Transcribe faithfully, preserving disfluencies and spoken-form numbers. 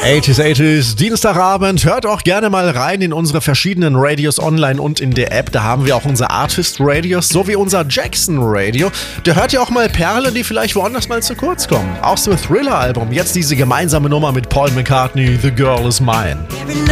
achtziger, achtziger, Dienstagabend. Hört auch gerne mal rein in unsere verschiedenen Radios online und in der App. Da haben wir auch unser Artist Radios sowie unser Jackson Radio. Da hört ihr auch mal Perlen, die vielleicht woanders mal zu kurz kommen. Auch so ein Thriller-Album. Jetzt diese gemeinsame Nummer mit Paul McCartney, The Girl Is Mine.